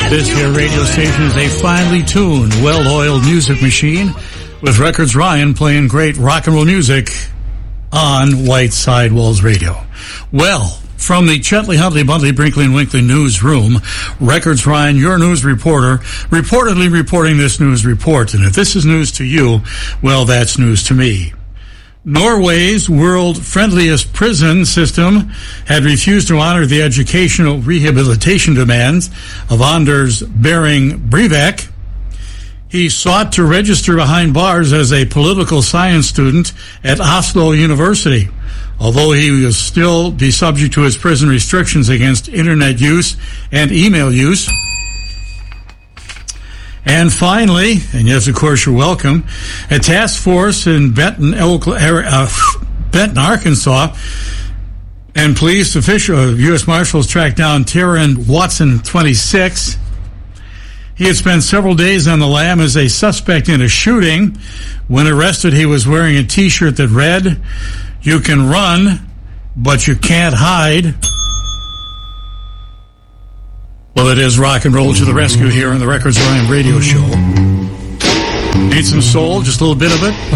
This here radio station is a finely tuned, well-oiled music machine with Records Ryan playing great rock and roll music on White Sidewalls Radio. Well, from the Chetley, Huntley, Buntley, Brinkley, and Winkley newsroom, Records Ryan, your news reporter, reportedly reporting this news report. And if this is news to you, well, that's news to me. Norway's world-friendliest prison system had refused to honor the educational rehabilitation demands of Anders Behring Breivik. He sought to register behind bars as a political science student at Oslo University, although he will still be subject to his prison restrictions against internet use and email use. And finally, and yes, of course, you're welcome, a task force in Benton, Arkansas, and police official, U.S. Marshals tracked down Taryn Watson, 26. He had spent several days on the lam as a suspect in a shooting. When arrested, he was wearing a T-shirt that read, "You can run, but you can't hide." Well, it is rock and roll to the rescue here on the Records Ryan radio show. Need some soul, just a little bit of it?